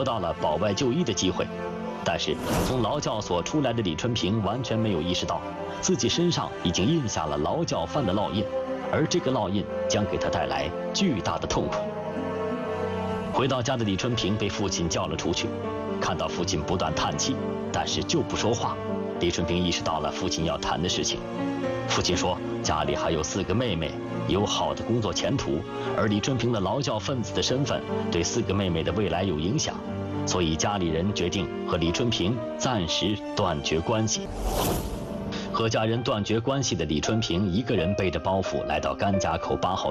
得到了保外就医的机会。但是从劳教所出来的李春平完全没有意识到，自己身上已经印下了劳教犯的烙印，而这个烙印将给他带来巨大的痛苦。回到家的李春平被父亲叫了出去，看到父亲不断叹气，但是就不说话。李春平意识到了父亲要谈的事情。父亲说，家里还有4个妹妹，有好的工作前途，而李春平的劳教分子的身份对4个妹妹的未来有影响，所以家里人决定和李春平暂时断绝关系。和家人断绝关系的李春平一个人背着包袱来到甘家口8号